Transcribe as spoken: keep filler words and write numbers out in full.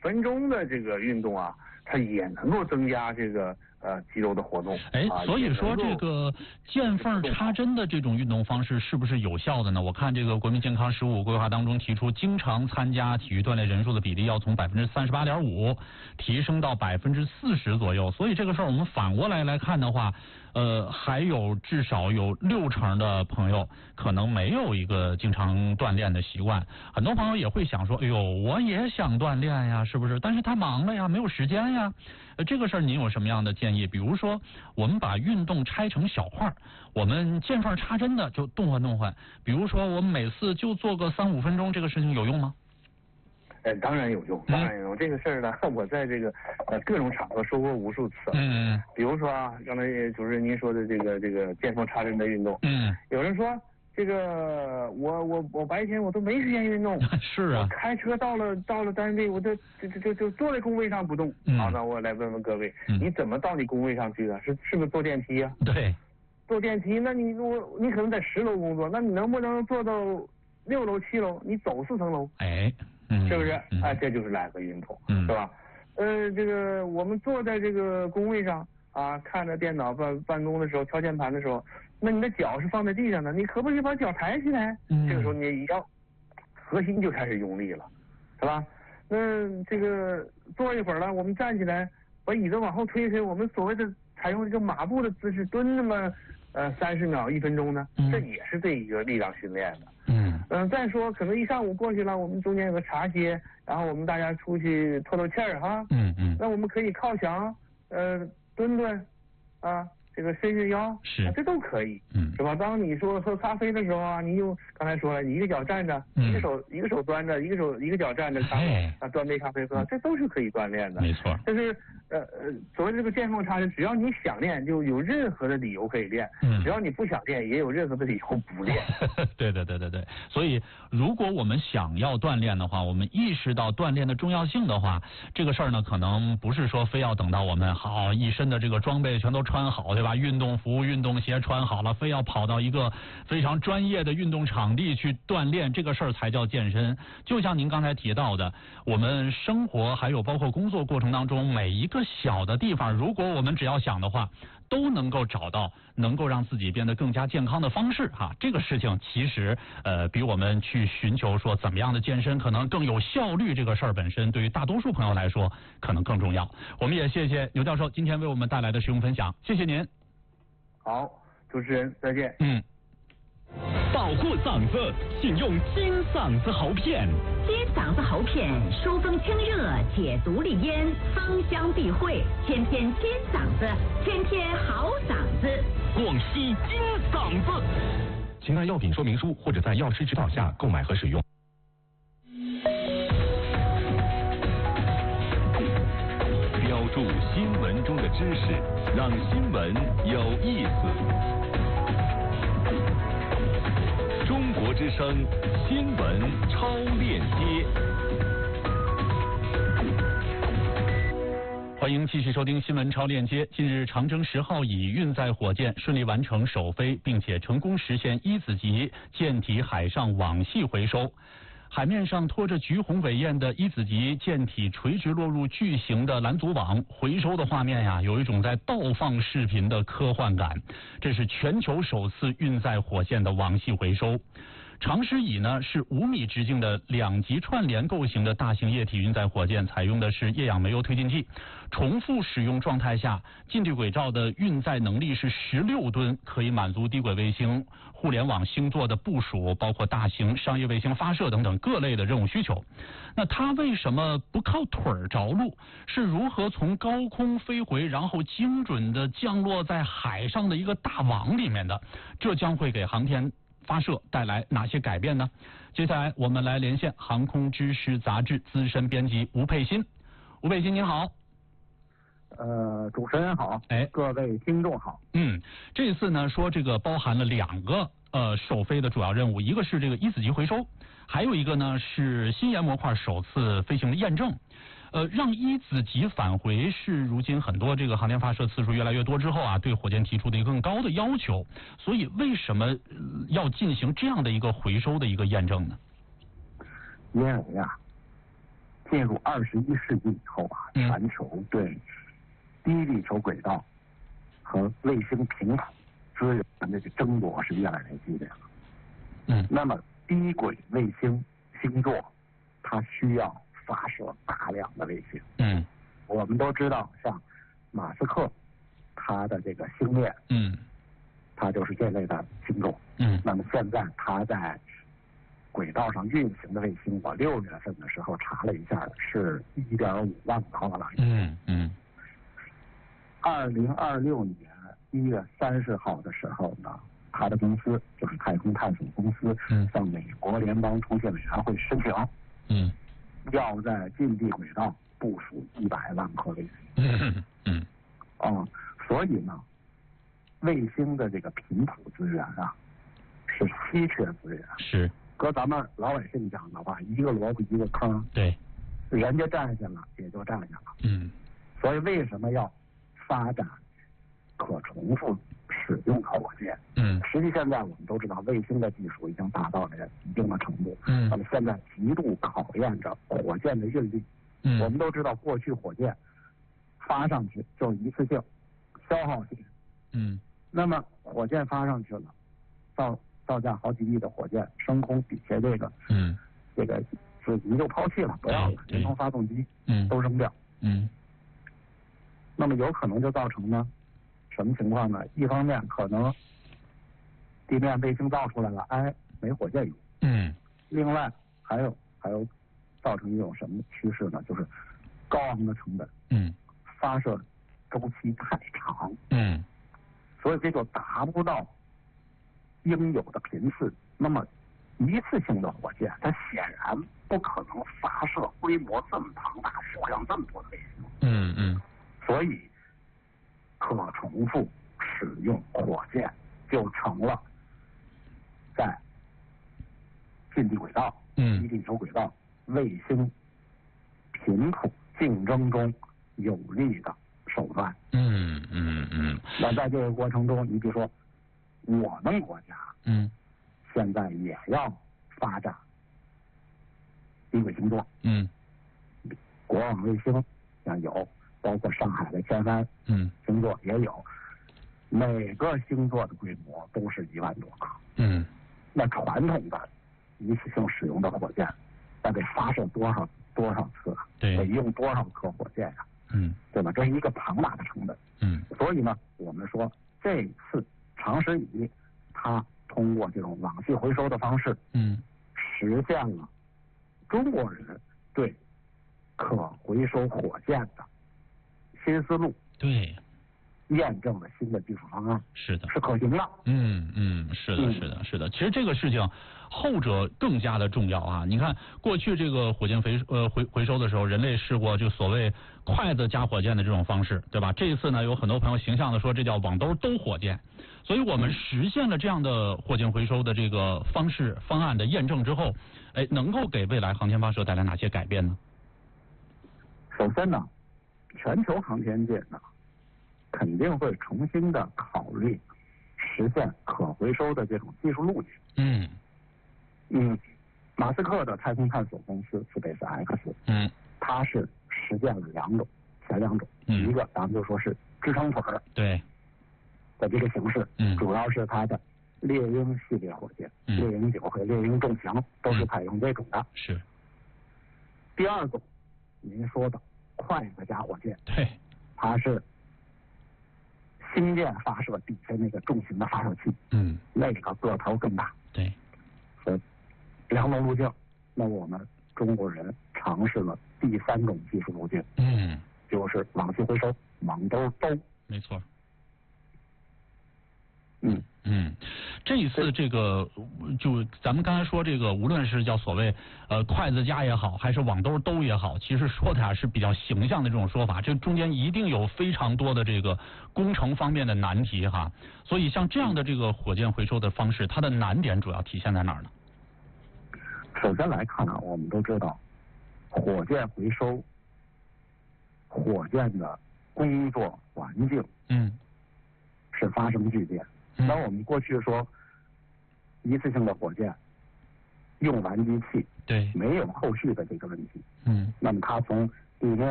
分钟的这个运动啊，它也能够增加这个呃肌肉的活动。 哎， 啊、 所以说这个见缝插针的这种运动方式是不是有效的呢？我看这个国民健康十五规划当中提出，经常参加体育锻炼人数的比例要从百分之三十八点五提升到百分之四十左右。所以这个事儿我们反过来来看的话，呃，还有至少有六成的朋友可能没有一个经常锻炼的习惯。很多朋友也会想说，哎呦，我也想锻炼呀，是不是？但是他忙了呀，没有时间呀。呃，这个事儿您有什么样的建议？比如说，我们把运动拆成小块儿，我们见缝插针的就动换动换。比如说，我们每次就做个三五分钟，这个事情有用吗？ 呃，当然有用，当然有用。嗯、这个事儿呢，我在这个呃各种场合说过无数次了。 嗯， 比如说啊，刚才主持人您说的这个这个见缝插针的运动。 嗯， 有人说这个我我我白天我都没时间运动。 是啊。 开车到了到了单位，我就就就就就坐在工位上不动。嗯、好，那我来问问各位，嗯、你怎么到你工位上去的？是是不是坐电梯啊？ 对。 坐电梯，那你我你可能在十楼工作，那你能不能做到六楼七楼？你走四层楼？ 哎。 是不是？嗯、啊，这就是两个运动，嗯、是吧？呃，这个我们坐在这个工位上啊，看着电脑办办公的时候，敲键盘的时候，那你的脚是放在地上的，你可不可以把脚抬起来？嗯、这个时候你要核心就开始用力了，是吧？那这个坐一会儿了，我们站起来，把椅子往后推推，我们所谓的采用这个马步的姿势蹲那么呃三十秒一分钟呢，嗯、这也是对一个力量训练的。嗯嗯，再说可能一上午过去了，我们中间有个茶歇，然后我们大家出去透透气儿哈。嗯嗯。那我们可以靠墙，呃，蹲蹲，啊，这个伸伸腰， 是、 啊，这都可以，嗯，是吧？当你说喝咖啡的时候啊，你用刚才说了，你一个脚站着，嗯、一个手一个手端着，一个手一个脚站着，咖啡啊，端杯咖啡喝，这都是可以锻炼的。 没错。 但是呃呃，所谓这个见缝插针，只要你想练，就有任何的理由可以练；嗯，只要你不想练，也有任何的理由不练。 对对对对对。所以，如果我们想要锻炼的话，我们意识到锻炼的重要性的话，这个事儿呢，可能不是说非要等到我们好一身的这个装备全都穿好，对吧？运动服、运动鞋穿好了，非要跑到一个非常专业的运动场地去锻炼，这个事儿才叫健身。就像您刚才提到的，我们生活还有包括工作过程当中每一个小的地方，如果我们只要想的话，都能够找到能够让自己变得更加健康的方式哈。这个事情其实呃比我们去寻求说怎么样的健身可能更有效率，这个事儿本身对于大多数朋友来说可能更重要。我们也谢谢牛教授今天为我们带来的实用分享，谢谢您。 好，主持人再见。 嗯。 保护嗓子，请用金嗓子喉片。 金嗓子喉片，疏风清热，解毒利咽，芳香避秽，天天金嗓子，天天好嗓子。 广西金嗓子。请按药品说明书或者在药师指导下购买和使用。标注新闻中的知识，让新闻有意思。中国之声新闻超链接， 欢迎继续收听新闻超链接。近日，长征十号乙运载火箭顺利完成首飞，并且成功实现一子级舰体海上网系回收。海面上拖着橘红尾焰的一子级舰体垂直落入巨型的拦阻网，回收的画面呀，有一种在倒放视频的科幻感。这是全球首次运载火箭的网系回收。长狮乙呢是五米直径的两级串联构型的大型液体运载火箭，采用的是液氧煤油推进剂。重复使用状态下，近地轨道的运载能力是十六吨，可以满足低轨卫星、互联网星座的部署，包括大型商业卫星发射等等各类的任务需求。那它为什么不靠腿儿着陆？是如何从高空飞回，然后精准的降落在海上的一个大网里面的？这将会给航天发射带来哪些改变呢？接下来我们来连线《航空知识》杂志资深编辑吴佩欣。吴佩欣您好。 呃，主持人好，哎，各位听众好。 嗯，这次呢说这个包含了两个呃首飞的主要任务，一个是这个一子级回收，还有一个呢是新研模块首次飞行的验证。呃，让一子级返回是如今很多这个航天发射次数越来越多之后啊，对火箭提出的一个更高的要求。所以为什么、呃、要进行这样的一个回收的一个验证呢？ 因为呀， 进入二十一世纪以后啊，全球对低地球轨道和卫星频谱资源的这个争夺是越来越激烈了。 嗯， 那么低轨卫星星座，它需要发射大量的卫星。 嗯， 我们都知道，像马斯克，他的这个星链， 嗯， 它就是这类的星座。 嗯， 那么现在他在轨道上运行的卫星，我六月份的时候查了一下，是一点五万颗了。 嗯嗯。 二零二六年一月三十号的时候呢，他的公司就是太空探索公司， 嗯， 向美国联邦通信委员会申请， 嗯， 要在近地轨道部署一百万颗卫星。 嗯嗯。 啊，所以呢，卫星的这个频谱资源啊，是稀缺资源。 是。 搁咱们老百姓讲的话，一个萝卜一个坑。 对。 人家占下了，也就占下了。 嗯。 所以为什么要发展可重复使用火箭？ 嗯。 实际现在我们都知道，卫星的技术已经达到了一定的程度。 嗯。 那么现在极度考验着火箭的运力。 嗯。 我们都知道，过去火箭发上去就是一次性消耗性。 嗯。 那么火箭发上去了，造造价好几亿的火箭升空底下这个， 嗯， 这个是你就抛弃了，不要了，人工发动机， 嗯， 都扔掉。 嗯。 那么有可能就造成呢，什么情况呢？一方面可能地面卫星造出来了，哎，没火箭用。 嗯。 另外还有还有造成一种什么趋势呢？就是高昂的成本。 嗯。 发射周期太长。 嗯。 所以这就达不到应有的频次。那么一次性的火箭，它显然不可能发射规模这么庞大、数量这么多的卫星。 嗯嗯。 所以可重复使用火箭就成了在近地轨道、低地球轨道、卫星频谱竞争中有力的手段。 嗯嗯嗯。 那在这个过程中，你比如说我们国家， 嗯， 现在也要发展低轨星座。 嗯。 国网卫星像有，包括上海的天帆， 嗯， 星座也有，每个星座的规模都是一万多颗。 嗯。 那传统的一次性使用的火箭，那得发射多少多少次？ 对， 得用多少颗火箭呀、啊？ 嗯， 对吧？这是一个庞大的成本。 嗯。 所以呢，我们说这次长时以它通过这种网系回收的方式， 嗯， 实现了中国人对可回收火箭的新思路。 对。 验证了新的技术方案， 是的， 是可行的。 嗯嗯，是的，是的，是的。其实这个事情，后者更加的重要啊！你看，过去这个火箭回呃回回收的时候，人类试过就所谓筷子加火箭的这种方式，对吧？这一次呢，有很多朋友形象的说这叫网兜兜火箭。所以我们实现了这样的火箭回收的这个方式方案的验证之后，哎，能够给未来航天发射带来哪些改变呢？ 首先呢，全球航天界呢，肯定会重新的考虑实现可回收的这种技术路径。 嗯嗯，马斯克的太空探索公司 SpaceX， 嗯， 它是实践了两种，前两种， 嗯、 一个咱们就说是支撑腿儿， 对， 的这个形式， 嗯， 主要是它的猎鹰系列火箭， 嗯、 猎鹰九和猎鹰重翔都是采用这种的。 嗯、是。 第二种，您说的筷子加火箭， 对， 它是星舰发射底下那个重型的发射器， 嗯， 那个个头更大， 对， 和两种路径。那我们中国人尝试了第三种技术路径， 嗯， 就是网系回收，网兜兜。 没错。 嗯嗯，这一次这个就咱们刚才说这个，无论是叫所谓呃筷子夹也好，还是网兜兜也好，其实说的呀是比较形象的这种说法，这中间一定有非常多的这个工程方面的难题哈。所以像这样的这个火箭回收的方式，它的难点主要体现在哪儿呢？ 首先来看啊，我们都知道，火箭回收，火箭的工作环境， 嗯， 是发生巨变。那我们过去说，一次性的火箭用完机器， 对， 没有后续的这个问题。 嗯， 那么它从第一天